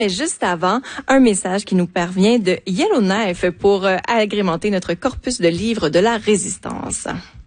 Mais juste avant, un message qui nous parvient de Yellowknife pour agrémenter notre corpus de livres de la résistance.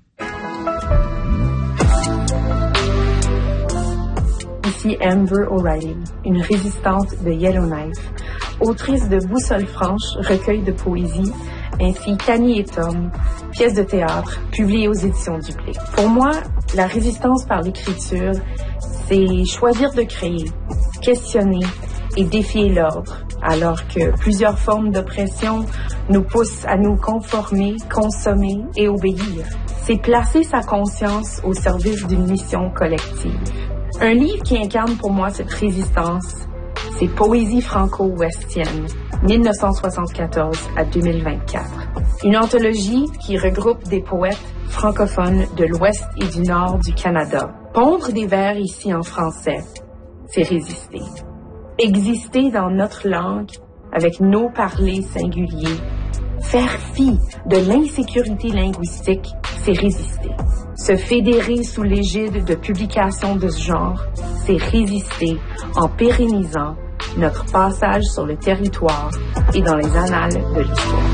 Ici Amber O'Reilly, une résistante de Yellowknife, autrice de Boussole franche, recueil de poésie, ainsi qu'Annie et Tom, pièce de théâtre, publiée aux éditions du Blé. Pour moi, la résistance par l'écriture, c'est choisir de créer, questionner et défier l'ordre, alors que plusieurs formes d'oppression nous poussent à nous conformer, consommer et obéir. C'est placer sa conscience au service d'une mission collective. Un livre qui incarne pour moi cette résistance, c'est Poésie franco-ouestienne, 1974 à 2024. Une anthologie qui regroupe des poètes francophones de l'Ouest et du Nord du Canada. Pondre des vers ici en français, c'est résister. Exister dans notre langue, avec nos parlers singuliers. Faire fi de l'insécurité linguistique, c'est résister. Se fédérer sous l'égide de publications de ce genre, c'est résister en pérennisant notre passage sur le territoire et dans les annales de l'histoire.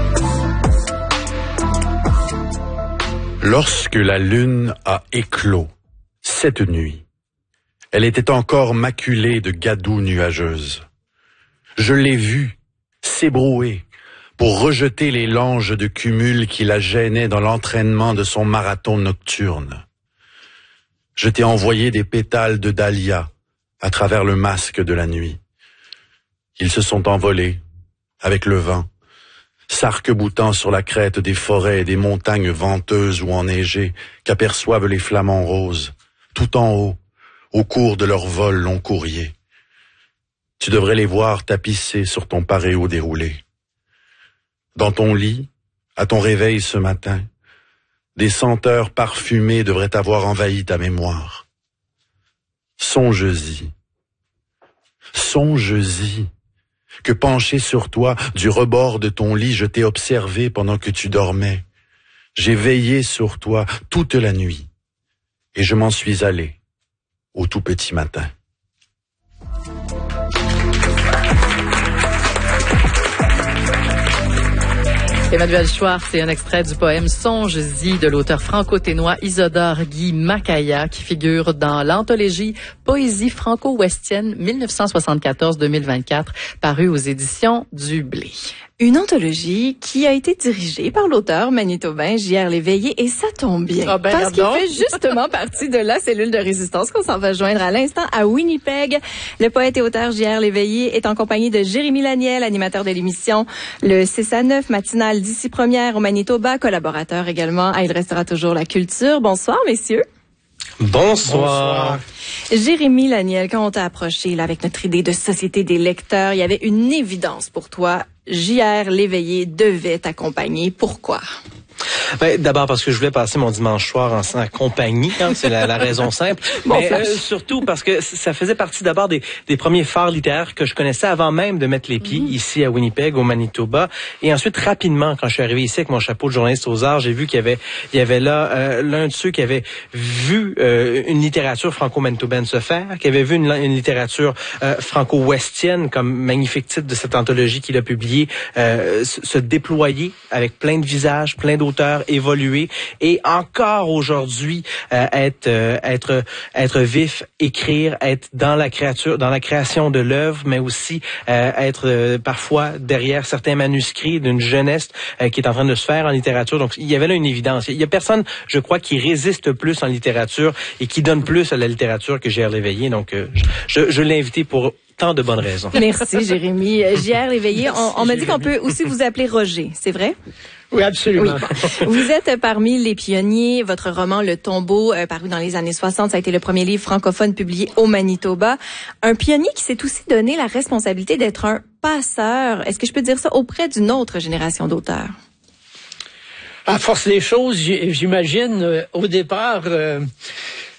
Lorsque la lune a éclos, cette nuit, elle était encore maculée de gadous nuageuses. Je l'ai vue s'ébrouer pour rejeter les langes de cumul qui la gênaient dans l'entraînement de son marathon nocturne. Je t'ai envoyé des pétales de dahlia à travers le masque de la nuit. Ils se sont envolés, avec le vent, s'arc-boutant sur la crête des forêts et des montagnes venteuses ou enneigées qu'aperçoivent les flamants roses, tout en haut, au cours de leur vol long courrier. Tu devrais les voir tapisser sur ton paréo déroulé. Dans ton lit, à ton réveil ce matin, des senteurs parfumées devraient avoir envahi ta mémoire. Songe-y. Songe-y que penché sur toi, du rebord de ton lit, je t'ai observé pendant que tu dormais. J'ai veillé sur toi toute la nuit et je m'en suis allé au tout petit matin. Emmanuel Chouard, c'est un extrait du poème Songe-y de l'auteur franco-ténois Isidore Guy Macaya qui figure dans l'anthologie Poésie franco-ouestienne 1974-2024 parue aux éditions du Blé. Une anthologie qui a été dirigée par l'auteur manitobain J.R. Léveillé et ça tombe bien. Parce qu'il fait justement partie de la cellule de résistance qu'on s'en va joindre à l'instant à Winnipeg. Le poète et auteur J.R. Léveillé est en compagnie de Jérémy Laniel, animateur de l'émission Le 6 à 9 matinale d'ici première au Manitoba, collaborateur également à Il restera toujours la culture. Bonsoir messieurs. Bonsoir. Jérémy Laniel, quand on t'a approché là, avec notre idée de société des lecteurs, il y avait une évidence pour toi. J.R. Léveillé devait t'accompagner. Pourquoi? D'abord parce que je voulais passer mon dimanche soir en sa compagnie, hein, c'est la raison simple. Mais surtout parce que ça faisait partie d'abord des premiers phares littéraires que je connaissais avant même de mettre les pieds ici à Winnipeg, au Manitoba. Et ensuite, rapidement, quand je suis arrivé ici avec mon chapeau de journaliste aux arts, j'ai vu qu'il y avait là l'un de ceux qui avait vu une littérature franco-manitobaine se faire, qui avait vu une littérature franco-ouestienne, comme magnifique titre de cette anthologie qu'il a publiée, se déployer avec plein de visages, plein d'auteurs, évoluer et encore aujourd'hui être vif, écrire, être dans la création de l'œuvre, mais aussi être parfois derrière certains manuscrits d'une jeunesse qui est en train de se faire en littérature. Donc il y avait là une évidence. Il y a personne, je crois, qui résiste plus en littérature et qui donne plus à la littérature que J.R. Léveillé. Donc je l'ai invité pour tant de bonnes raisons. Merci Jérémy. J.R. Léveillé, on m'a dit qu'on peut aussi vous appeler Roger, c'est vrai? Oui, absolument. Oui. Vous êtes parmi les pionniers. Votre roman Le Tombeau, paru dans les années 60, ça a été le premier livre francophone publié au Manitoba. Un pionnier qui s'est aussi donné la responsabilité d'être un passeur. Est-ce que je peux dire ça auprès d'une autre génération d'auteurs? À force des choses, j'imagine, au départ,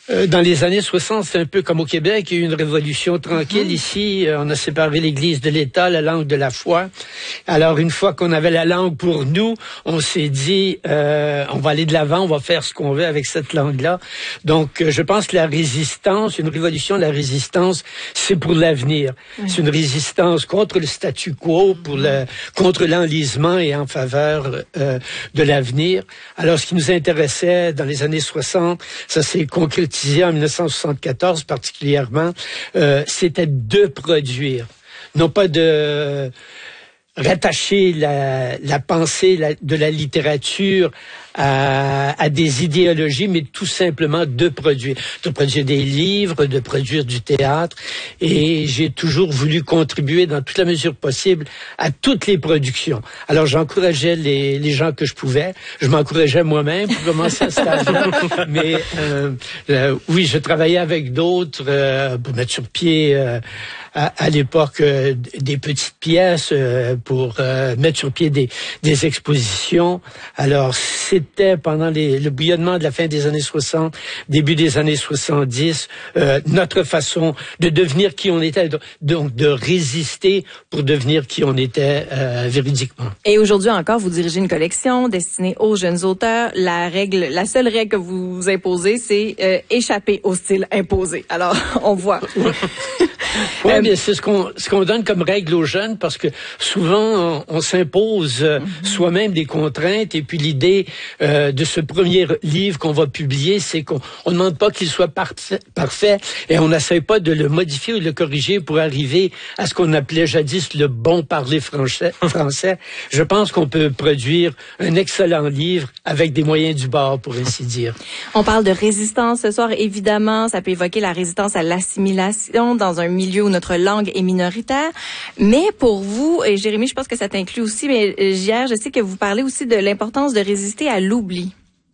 Dans les années 60, c'est un peu comme au Québec, il y a eu une révolution tranquille. Ici, on a séparé l'Église de l'État, la langue de la foi. Alors, une fois qu'on avait la langue pour nous, on s'est dit, on va aller de l'avant, on va faire ce qu'on veut avec cette langue-là. Donc, je pense que la résistance, une révolution de la résistance, c'est pour l'avenir. C'est une résistance contre le statu quo, contre l'enlisement et en faveur de l'avenir. Alors, ce qui nous intéressait dans les années 60, ça s'est concrétisé en 1974 particulièrement, c'était de produire, non pas de rattacher la pensée de la littérature à des idéologies, mais tout simplement de produire des livres, de produire du théâtre. Et j'ai toujours voulu contribuer dans toute la mesure possible à toutes les productions. Alors j'encourageais les gens que je pouvais. Je m'encourageais moi-même pour commencer à stage-là. Mais oui, je travaillais avec d'autres pour mettre sur pied à l'époque des petites pièces pour mettre sur pied des expositions. Alors c'était pendant le bouillonnement de la fin des années 60, début des années 70, notre façon de devenir qui on était, donc de résister pour devenir qui on était véridiquement. Et aujourd'hui encore, vous dirigez une collection destinée aux jeunes auteurs. La seule règle que vous imposez, c'est échapper au style imposé. Alors, on voit. Oui, bien c'est ce qu'on donne comme règle aux jeunes, parce que souvent on s'impose soi-même des contraintes, et puis l'idée de ce premier livre qu'on va publier, c'est qu'on ne demande pas qu'il soit parfait, et on n'essaie pas de le modifier ou de le corriger pour arriver à ce qu'on appelait jadis le bon parler français. Je pense qu'on peut produire un excellent livre avec des moyens du bord, pour ainsi dire. On parle de résistance ce soir, évidemment, ça peut évoquer la résistance à l'assimilation dans un milieu où notre langue est minoritaire. Mais pour vous, et Jérémy, je pense que ça t'inclut aussi, mais hier, je sais que vous parlez aussi de l'importance de résister à l'oubli.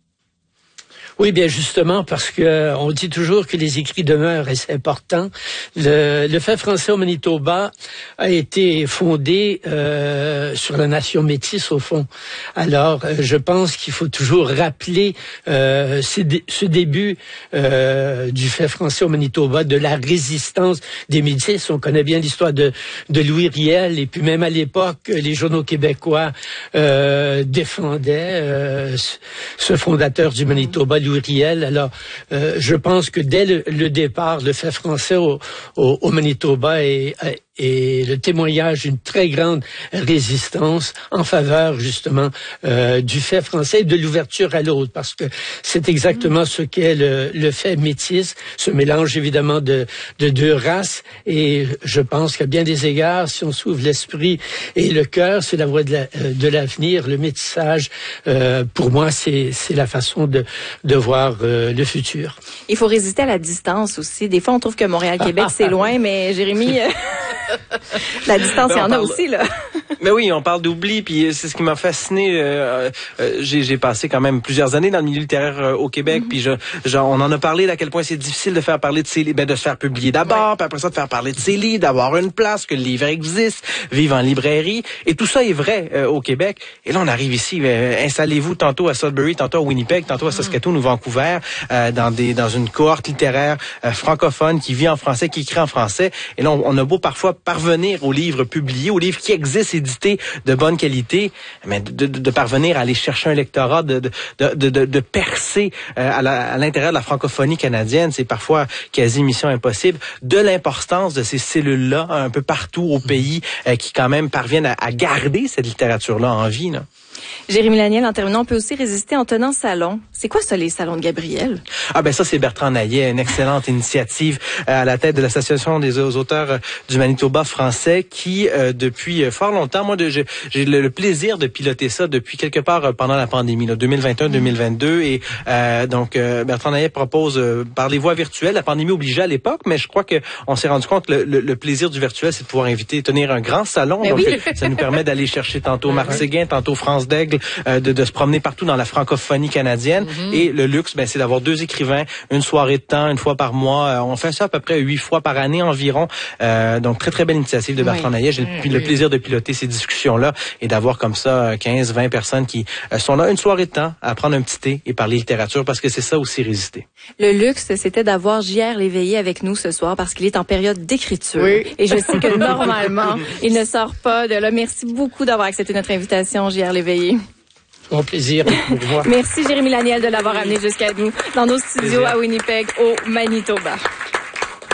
Oui, bien justement, parce que on dit toujours que les écrits demeurent, et c'est important. Le fait français au Manitoba a été fondé sur la nation métisse, au fond. Alors, je pense qu'il faut toujours rappeler ce début du fait français au Manitoba, de la résistance des métis. On connaît bien l'histoire de Louis Riel, et puis même à l'époque, les journaux québécois défendaient ce fondateur du Manitoba, Louis Riel. Alors, je pense que dès le départ, le fait français au Manitoba est le témoignage d'une très grande résistance en faveur justement du fait français et de l'ouverture à l'autre, parce que c'est exactement ce qu'est le fait métis, ce mélange évidemment de deux races. Et je pense qu'à bien des égards, si on s'ouvre l'esprit et le cœur, c'est la voie de l'avenir. Le métissage, pour moi, c'est la façon de voir le futur. Il faut résister à la distance aussi. Des fois, on trouve que Montréal-Québec, c'est loin, mais Jérémy... La distance, il y en a aussi, là. Mais oui, on parle d'oubli, puis c'est ce qui m'a fasciné. J'ai passé quand même plusieurs années dans le milieu littéraire au Québec, puis on en a parlé d'à quel point c'est difficile de faire parler de ses livres, de se faire publier d'abord, puis après ça de faire parler de ses livres, d'avoir une place, que le livre existe, vivre en librairie, et tout ça est vrai au Québec. Et là, on arrive ici, installez-vous tantôt à Sudbury, tantôt à Winnipeg, tantôt à Saskatoon ou Vancouver, dans une cohorte littéraire francophone qui vit en français, qui écrit en français. Et là, on a beau parfois parvenir aux livres publiés, aux livres qui existent, édités de bonne qualité, mais de parvenir à aller chercher un lectorat, de percer à l'intérieur de la francophonie canadienne, c'est parfois quasi mission impossible. De l'importance de ces cellules-là un peu partout au pays qui quand même parviennent à garder cette littérature-là en vie, là. Jérémy Laniel, en terminant, on peut aussi résister en tenant salon. C'est quoi ça, les salons de Gabriel? Ah ben ça, c'est Bertrand Naillet, une excellente initiative à la tête de l'Association des auteurs du Manitoba français qui, depuis fort longtemps, moi, j'ai le plaisir de piloter ça depuis quelque part pendant la pandémie, 2021-2022. Et donc, Bertrand Naillet propose par les voies virtuelles. La pandémie obligeait à l'époque, mais je crois qu'on s'est rendu compte que le plaisir du virtuel, c'est de pouvoir tenir un grand salon. Mais donc, oui. ça nous permet d'aller chercher tantôt Marc Séguin, tantôt France Day, d'aigle, de se promener partout dans la francophonie canadienne. Et le luxe, c'est d'avoir 2 écrivains, une soirée de temps, une fois par mois. On fait ça à peu près 8 fois par année environ. Donc, très, très belle initiative de Bertrand Naillet. J'ai le plaisir de piloter ces discussions-là et d'avoir comme ça 15, 20 personnes qui sont là une soirée de temps à prendre un petit thé et parler littérature, parce que c'est ça aussi résister. Le luxe, c'était d'avoir J.R. Léveillé avec nous ce soir parce qu'il est en période d'écriture. Oui. Et je sais que normalement, il ne sort pas de là. Merci beaucoup d'avoir accepté notre invitation, J.R. Léveillé. Au plaisir. Au revoir. Merci Jérémy Laniel de l'avoir amené jusqu'à nous dans nos studios à Winnipeg, au Manitoba.